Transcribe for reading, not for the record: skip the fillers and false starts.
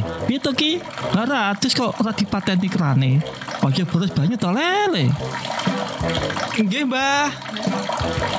Piye to Ki? Ratus kok ora dipateni krane. Kok boros banyu to lele. Nggih, Mbah.